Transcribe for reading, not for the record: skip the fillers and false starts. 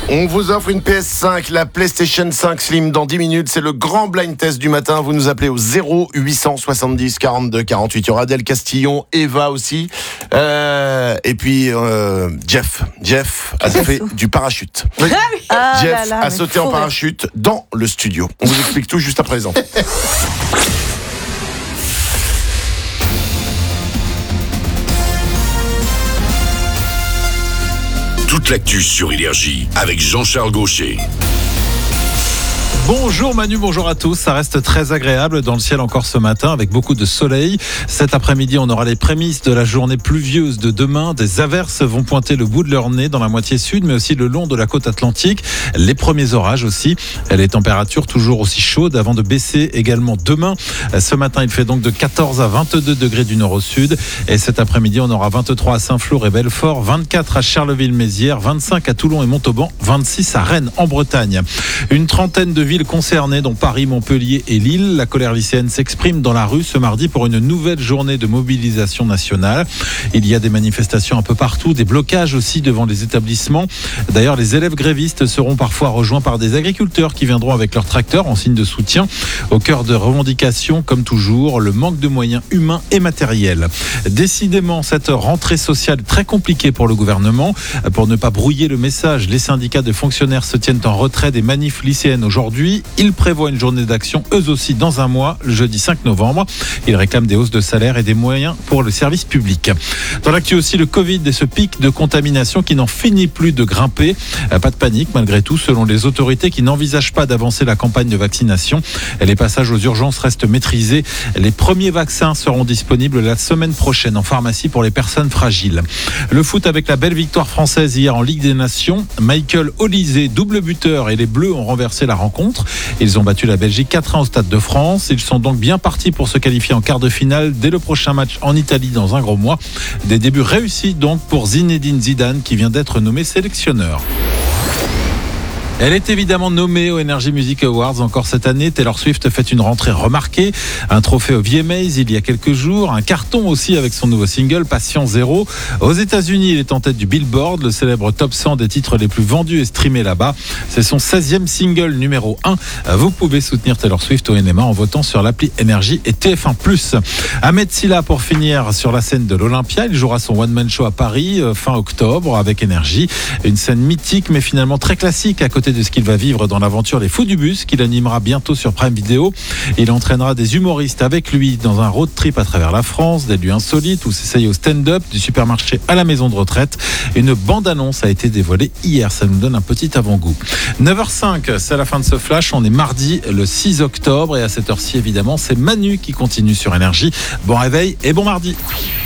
On vous offre une PS5, la PlayStation 5 Slim dans 10 minutes. C'est le grand blind test du matin. Vous nous appelez au 0870 42 48. Il y aura Adèle Castillon, Eva aussi. Et puis Jeff a fait du parachute. Oui. Jeff a sauté en parachute dans le studio. On vous explique tout juste à présent. Toute l'actu sur Énergie avec Jean-Charles Gaucher. Bonjour Manu, bonjour à tous. Ça reste très agréable dans le ciel encore ce matin avec beaucoup de soleil. Cet après-midi, on aura les prémices de la journée pluvieuse de demain. Des averses vont pointer le bout de leur nez dans la moitié sud, mais aussi le long de la côte atlantique. Les premiers orages aussi. Les températures toujours aussi chaudes avant de baisser également demain. Ce matin, il fait donc de 14 à 22 degrés du nord au sud. Et cet après-midi, on aura 23 à Saint-Flour et Belfort, 24 à Charleville-Mézières, 25 à Toulon et Montauban, 26 à Rennes en Bretagne. Une trentaine de villes concernées, dont Paris, Montpellier et Lille. La colère lycéenne s'exprime dans la rue ce mardi pour une nouvelle journée de mobilisation nationale. Il y a des manifestations un peu partout, des blocages aussi devant les établissements. D'ailleurs, les élèves grévistes seront parfois rejoints par des agriculteurs qui viendront avec leurs tracteurs en signe de soutien. Au cœur de revendications, comme toujours, le manque de moyens humains et matériels. Décidément, cette rentrée sociale est très compliquée pour le gouvernement. Pour ne pas brouiller le message, les syndicats de fonctionnaires se tiennent en retrait des manifs lycéennes aujourd'hui. Ils prévoient une journée d'action, eux aussi, dans un mois, le jeudi 5 novembre. Ils réclament des hausses de salaire et des moyens pour le service public. Dans l'actu aussi, le Covid et ce pic de contamination qui n'en finit plus de grimper. Pas de panique, malgré tout, selon les autorités qui n'envisagent pas d'avancer la campagne de vaccination. Les passages aux urgences restent maîtrisés. Les premiers vaccins seront disponibles la semaine prochaine en pharmacie pour les personnes fragiles. Le foot avec la belle victoire française hier en Ligue des Nations. Michael Olise, double buteur, et les Bleus ont renversé la rencontre. Ils ont battu la Belgique 4-1 au Stade de France. Ils sont donc bien partis pour se qualifier en quart de finale dès le prochain match en Italie dans un gros mois. Des débuts réussis donc pour Zinedine Zidane qui vient d'être nommé sélectionneur. Elle est évidemment nommée aux Energy Music Awards encore cette année. Taylor Swift fait une rentrée remarquée. Un trophée au VMAs il y a quelques jours. Un carton aussi avec son nouveau single Patient Zéro. Aux États-Unis, il est en tête du Billboard, le célèbre top 100 des titres les plus vendus et streamés là-bas. C'est son 16e single numéro 1. Vous pouvez soutenir Taylor Swift au NMA en votant sur l'appli Énergie et TF1+. Ahmed Silla pour finir sur la scène de l'Olympia. Il jouera son one-man show à Paris fin octobre avec Énergie. Une scène mythique mais finalement très classique à côté de ce qu'il va vivre dans l'aventure Les Fous du Bus qu'il animera bientôt sur Prime Video. Il entraînera des humoristes avec lui dans un road trip à travers la France, des lieux insolites où s'essaye au stand-up, du supermarché à la maison de retraite. Une bande-annonce a été dévoilée hier, ça nous donne un petit avant-goût. 9h05, c'est la fin de ce flash, on est mardi le 6 octobre et à cette heure-ci évidemment c'est Manu qui continue sur Énergie. Bon réveil et bon mardi.